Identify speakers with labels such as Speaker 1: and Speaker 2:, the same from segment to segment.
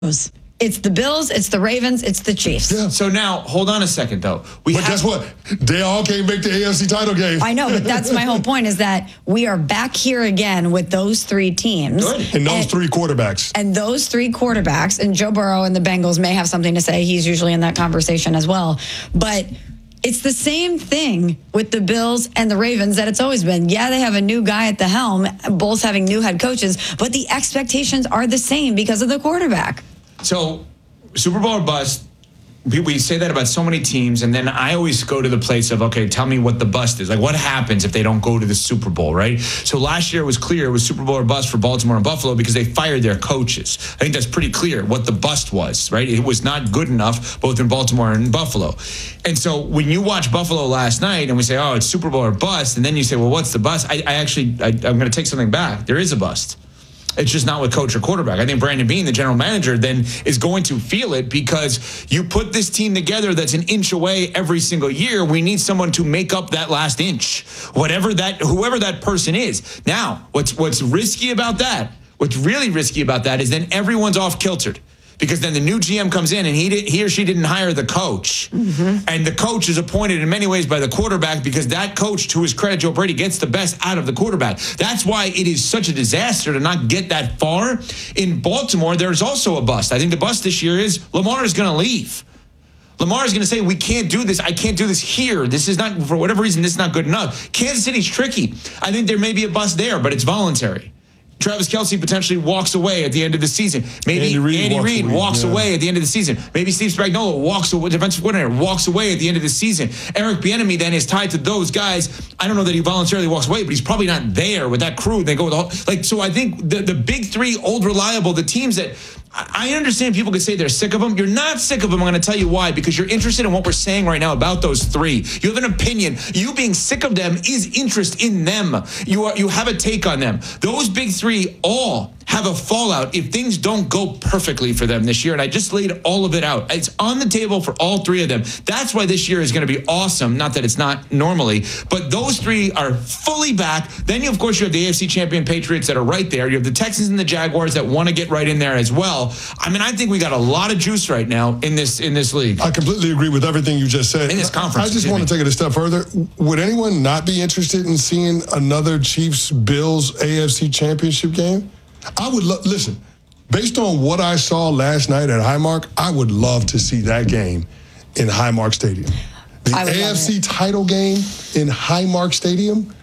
Speaker 1: It's the Bills, it's the Ravens, it's the Chiefs.
Speaker 2: Yeah.
Speaker 3: So now, hold on a second, though.
Speaker 2: But guess what? They all can't make the AFC title game.
Speaker 1: I know, but that's my whole point, is that we are back here again with those three teams.
Speaker 3: Good.
Speaker 2: And those three quarterbacks.
Speaker 1: And those three quarterbacks, and Joe Burrow and the Bengals may have something to say. He's usually in that conversation as well. But it's the same thing with the Bills and the Ravens that it's always been. Yeah, they have a new guy at the helm, both having new head coaches, but the expectations are the same because of the quarterback.
Speaker 3: So, Super Bowl or bust, we say that about so many teams, and then I always go to the place of, okay, tell me what the bust is. Like, what happens if they don't go to the Super Bowl, right? So last year it was clear it was Super Bowl or bust for Baltimore and Buffalo because they fired their coaches. I think that's pretty clear what the bust was, right? It was not good enough both in Baltimore and Buffalo. And so when you watch Buffalo last night and we say, oh, it's Super Bowl or bust, and then you say, well, what's the bust? I'm going to take something back. There is a bust. It's just not with coach or quarterback. I think Brandon Beane, the general manager, then is going to feel it because you put this team together that's an inch away every single year. We need someone to make up that last inch, whoever that person is. Now, what's risky about that? What's really risky about that is then everyone's off kiltered. Because then the new GM comes in and he or she didn't hire the coach. Mm-hmm. And the coach is appointed in many ways by the quarterback because that coach, to his credit, Joe Brady, gets the best out of the quarterback. That's why it is such a disaster to not get that far. In Baltimore, there's also a bust. I think the bust this year is Lamar is going to leave. Lamar is going to say, we can't do this. I can't do this here. This is not, for whatever reason, this is not good enough. Kansas City's tricky. I think there may be a bust there, but it's voluntary. Travis Kelce potentially walks away at the end of the season. Maybe Andy Reid walks away at the end of the season. Maybe Steve Spagnuolo walks away, defensive coordinator, walks away at the end of the season. Eric Bieniemy then is tied to those guys. I don't know that he voluntarily walks away, but he's probably not there with that crew. They go with the whole, so I think the big three, old, reliable, the teams that I understand people could say they're sick of them. You're not sick of them. I'm going to tell you why, because you're interested in what we're saying right now about those three. You have an opinion. You being sick of them is interest in them. You have a take on them. Those big three all have a fallout if things don't go perfectly for them this year. And I just laid all of it out. It's on the table for all three of them. That's why this year is going to be awesome. Not that it's not normally, but those three are fully back. Then, of course, you have the AFC champion Patriots that are right there. You have the Texans and the Jaguars that want to get right in there as well. I mean, I think we got a lot of juice right now in this league.
Speaker 2: I completely agree with everything you just said.
Speaker 3: In this conference.
Speaker 2: I just want to take it a step further. Would anyone not be interested in seeing another Chiefs-Bills AFC championship game? I would listen, based on what I saw last night at Highmark, I would love to see that game in Highmark Stadium. The AFC title game in Highmark Stadium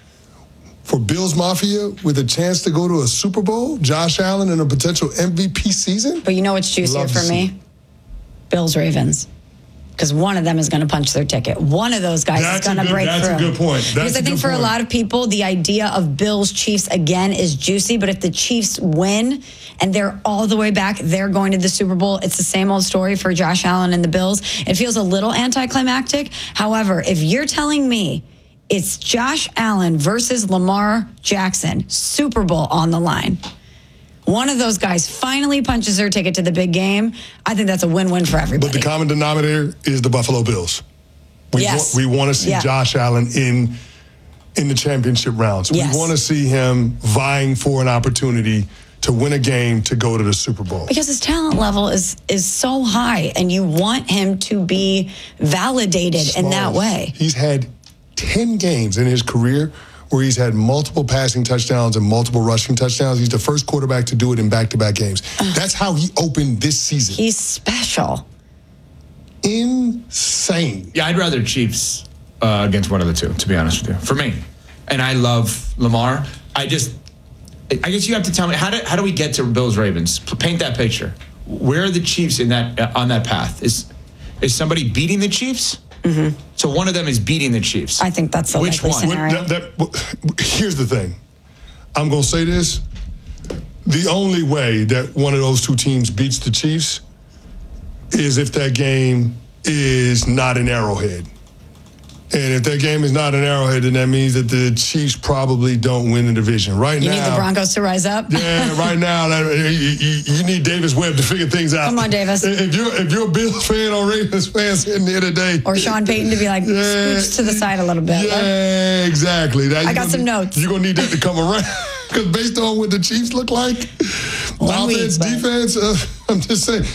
Speaker 2: for Bills Mafia with a chance to go to a Super Bowl, Josh Allen in a potential MVP season.
Speaker 1: But you know what's juicier for me? Bills Ravens. Because one of them is going to punch their ticket. One of those guys is going to break through.
Speaker 2: That's a good point.
Speaker 1: Because I think for a lot of people, the idea of Bills Chiefs again is juicy. But if the Chiefs win and they're all the way back, they're going to the Super Bowl. It's the same old story for Josh Allen and the Bills. It feels a little anticlimactic. However, if you're telling me it's Josh Allen versus Lamar Jackson, Super Bowl on the line, one of those guys finally punches their ticket to the big game, I think that's a win-win for everybody.
Speaker 2: But the common denominator is the Buffalo Bills. We want to see Josh Allen in the championship rounds. We want to see him vying for an opportunity to win a game to go to the Super Bowl.
Speaker 1: Because his talent level is so high, and you want him to be validated in that way.
Speaker 2: He's had 10 games in his career where he's had multiple passing touchdowns and multiple rushing touchdowns. He's the first quarterback to do it in back-to-back games. That's how he opened this season.
Speaker 1: He's special.
Speaker 2: Insane.
Speaker 3: Yeah, I'd rather Chiefs against one of the two, to be honest with you, for me. And I love Lamar. I guess you have to tell me, how do we get to Bills-Ravens? Paint that picture. Where are the Chiefs in that on that path? Is somebody beating the Chiefs? Mm-hmm. So one of them is beating the Chiefs.
Speaker 1: I think that's the likely scenario.
Speaker 2: Here's the thing. I'm going to say this. The only way that one of those two teams beats the Chiefs is if that game is not an Arrowhead. And if that game is not an Arrowhead, then that means that the Chiefs probably don't win the division. Right now,
Speaker 1: you need the Broncos to rise up?
Speaker 2: Yeah, right now, you need Davis Webb to figure things out.
Speaker 1: Come on, Davis.
Speaker 2: If you're a Bills fan or Ravens fan sitting there today.
Speaker 1: Or Sean Payton to be like, scooch to the side a little bit.
Speaker 2: Yeah, exactly.
Speaker 1: I got some notes.
Speaker 2: You're going to need that to come around. Because based on what the Chiefs look like, offense, defense, I'm just saying,